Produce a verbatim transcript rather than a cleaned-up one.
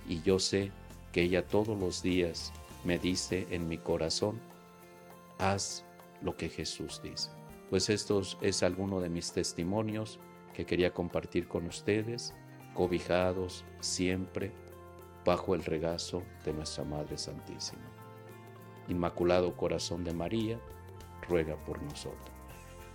y yo sé que ella todos los días me dice en mi corazón: haz lo que Jesús dice. Pues esto es alguno de mis testimonios que quería compartir con ustedes, cobijados siempre bajo el regazo de nuestra Madre Santísima. Inmaculado Corazón de María, ruega por nosotros.